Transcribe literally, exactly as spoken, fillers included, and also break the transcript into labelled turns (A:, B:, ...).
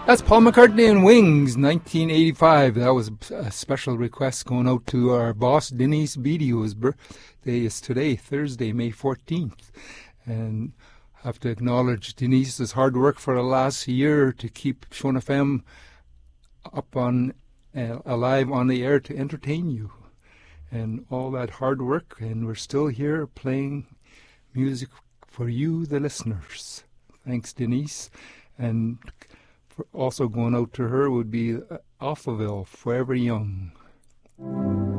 A: That's Paul McCartney and Wings, nineteen eighty-five. That was a special request going out to our boss, Denise Beattie, whose birthday is today, Thursday, May fourteenth. And I have to acknowledge Denise's hard work for the last year to keep Shona F M up on, uh, alive on the air to entertain you. And all that hard work, and we're still here playing music for you, the listeners. Thanks, Denise. And also going out to her would be Alphaville, Forever Young.